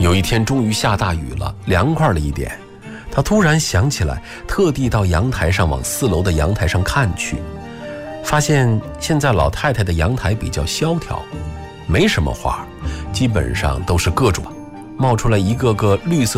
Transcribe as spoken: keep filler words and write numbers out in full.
有一天终于下大雨了，凉快了一点，他突然想起来，特地到阳台上往四楼的阳台上看去，发现现在老太太的阳台比较萧条，没什么花，基本上都是各种冒出来一个个绿色